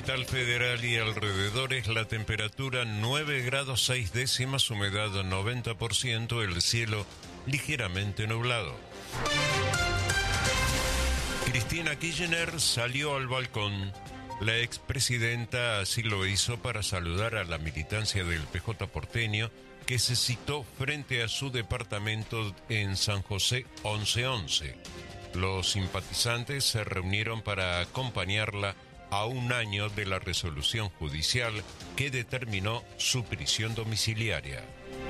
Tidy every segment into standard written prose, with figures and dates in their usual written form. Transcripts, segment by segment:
Capital Federal y alrededores, la temperatura 9 grados 6 décimas, humedad 90%, el cielo ligeramente nublado. Cristina Kirchner salió al balcón. La expresidenta así lo hizo para saludar a la militancia del PJ porteño, que se citó frente a su departamento en San José 1111. Los simpatizantes se reunieron para acompañarla a un año de la resolución judicial que determinó su prisión domiciliaria.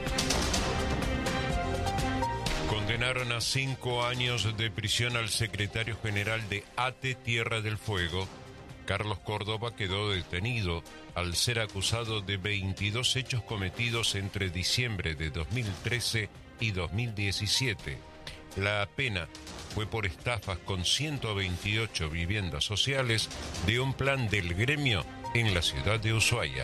Condenaron a 5 años de prisión al secretario general de ATE Tierra del Fuego. Carlos Córdoba quedó detenido al ser acusado de 22 hechos cometidos entre diciembre de 2013 y 2017. La pena fue por estafas con 128 viviendas sociales de un plan del gremio en la ciudad de Ushuaia.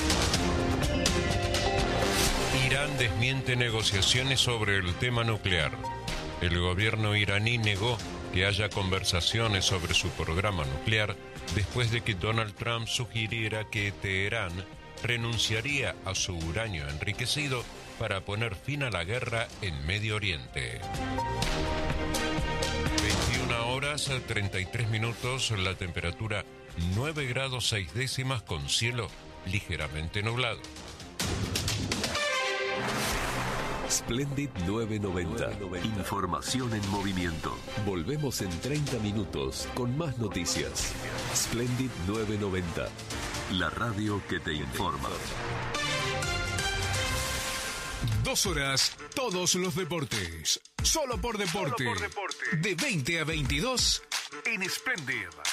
Irán desmiente negociaciones sobre el tema nuclear. El gobierno iraní negó que haya conversaciones sobre su programa nuclear después de que Donald Trump sugiriera que Teherán renunciaría a su uranio enriquecido para poner fin a la guerra en Medio Oriente. 21 horas 33 minutos, la temperatura 9 grados 6 décimas con cielo ligeramente nublado. Splendid 990. Información en movimiento. Volvemos en 30 minutos con más noticias. Splendid 990. La radio que te informa. 2 horas, todos los deportes. Solo por deporte. De 20 a 22 en Splendid.